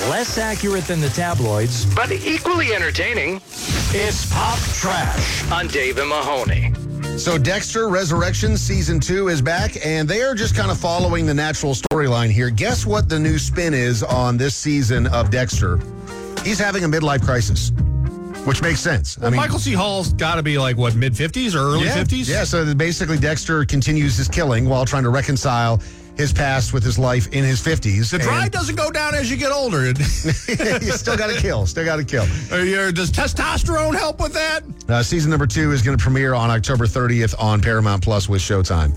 Less accurate than the tabloids, but equally entertaining. It's Pop Trash on Dave and Mahoney. So Dexter Resurrection Season 2 is back, and they are just kind of following the natural storyline here. Guess what the new spin is on this season of Dexter? He's having a midlife crisis, which makes sense. Well, Michael C. Hall's got to be like, what, mid-50s or early 50s? Yeah, so basically Dexter continues his killing while trying to reconcile his past with his life in his 50s. The drive doesn't go down as you get older. You still got to kill. Does testosterone help with that? Season number 2 is going to premiere on October 30th on Paramount Plus with Showtime.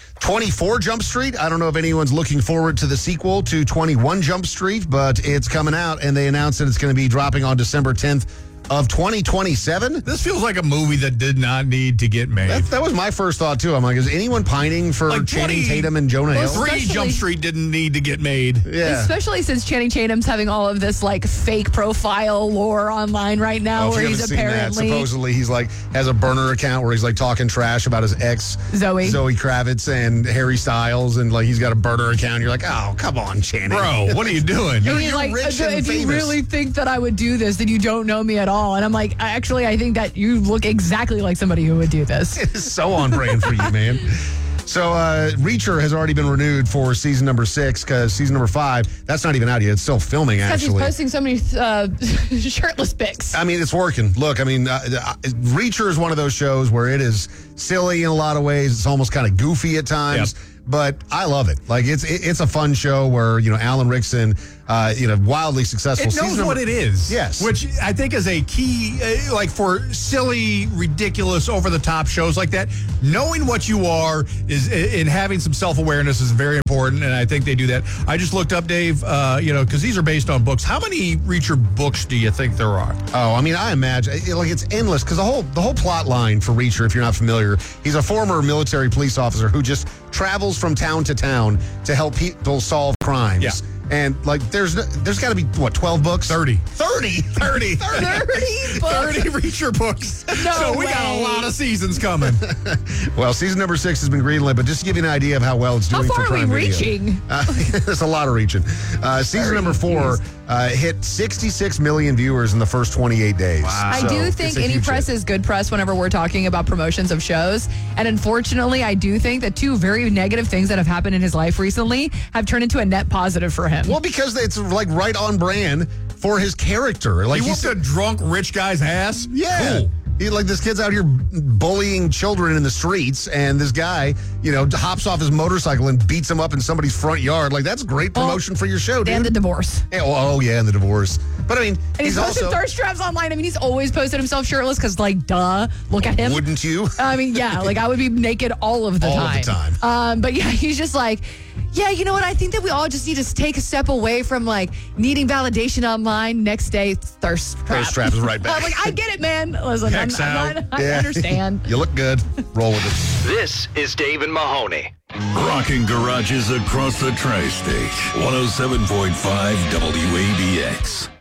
24 Jump Street. I don't know if anyone's looking forward to the sequel to 21 Jump Street, but it's coming out, and they announced that it's going to be dropping on December 10th of 2027. This feels like a movie that did not need to get made. That was my first thought, too. I'm like, is anyone pining for like Channing Tatum and Jonah Hill? 3 Jump Street didn't need to get made. Yeah. Especially since Channing Tatum's having all of this like fake profile lore online right now, where he's apparently supposedly he's like has a burner account where he's like talking trash about his ex Zoe Kravitz and Harry Styles, and like he's got a burner account. You're like, oh, come on, Channing, bro, what are you doing? He's like, if you really think that I would do this, then you don't know me at all. And I'm like, I think that you look exactly like somebody who would do this. It's so on brand for you, man. So Reacher has already been renewed for season number 6, because season number 5, that's not even out yet. It's still filming, actually. Because he's posting so many shirtless pics. I mean, it's working. Look, I mean, Reacher is one of those shows where it is silly in a lot of ways. It's almost kind of goofy at times. Yep. But I love it. Like, it's a fun show where, Alan Rickson, wildly successful. It knows what it is. Yes. Which I think is a key, like for silly, ridiculous, over-the-top shows like that, knowing what you are is, and having some self-awareness is very important, and I think they do that. I just looked up, Dave, because these are based on books. How many Reacher books do you think there are? Oh, I mean, I imagine, it's endless, because the whole plot line for Reacher, if you're not familiar, he's a former military police officer who just travels from town to town to help people solve crimes. Yeah. And, there's got to be, 12 books? 30 30 Reacher books. No so we way. got a lot of seasons coming. Well, season number 6 has been greenlit, but just to give you an idea of how well it's doing for Prime How far are we Video. reaching? There's a lot of reaching. Season number 4 hit 66 million viewers in the first 28 days. Wow. I do think any press is good press whenever we're talking about promotions of shows. And unfortunately, I do think that 2 very negative things that have happened in his life recently have turned into a net positive for him. Well, because it's right on brand for his character. He whooped a drunk rich guy's ass? Yeah. Cool. This kid's out here bullying children in the streets, and this guy, hops off his motorcycle and beats him up in somebody's front yard. That's great promotion for your show, dude. And the divorce. Yeah, and the divorce. But I mean, and he's posted also thirst traps online. I mean, he's always posted himself shirtless because, duh, look at him. Wouldn't you? I mean, yeah, I would be naked all of the time. All of the time. But yeah, he's just yeah, you know what? I think that we all just need to take a step away from needing validation online. Next day, thirst trap. Thirst trap is right back. I get it, man. Listen, I understand. You look good. Roll with it. This is Dave and Mahoney. Rocking garages across the tri-state. 107.5 WABX.